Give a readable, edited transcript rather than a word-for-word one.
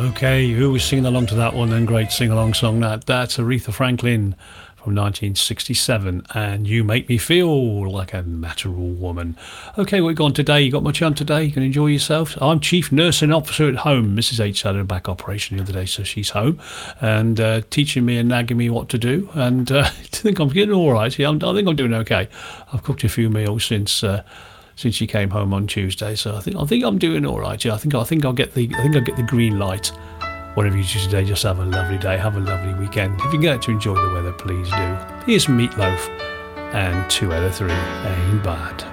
Okay, who was singing along to that one then? Great sing-along song that. That's Aretha Franklin from 1967, and You Make Me Feel Like a Natural Woman. Okay, what you got on today? You got much on today? You can enjoy yourself? I'm Chief Nursing Officer at home. Mrs. H had a back operation the other day, so she's home and teaching me and nagging me what to do, and I think I'm getting all right. Yeah, I think I'm doing okay. I've cooked a few meals since she came home on Tuesday, so I think I'm doing all right. Yeah, I think I'll get the green light. Whatever you do today, just have a lovely day, have a lovely weekend. If you can get out to enjoy the weather, please do. Here's Meatloaf and 2 out of 3 ain't bad.